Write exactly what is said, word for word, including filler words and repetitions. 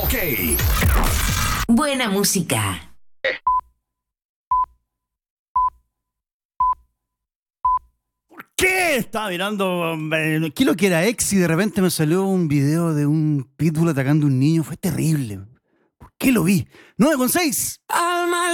Ok. Buena música. ¿Qué? Estaba mirando. eh, ¿Qué lo que era ex? Y de repente me salió un video de un pitbull atacando a un niño. Fue terrible. ¿Por qué lo vi? nueve con seis. Alma